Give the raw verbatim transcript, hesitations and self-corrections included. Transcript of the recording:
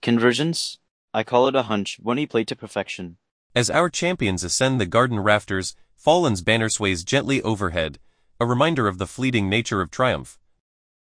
Convergence? I call it a hunch, one he played to perfection. As our champions ascend the garden rafters, Fallen's banner sways gently overhead, a reminder of the fleeting nature of triumph.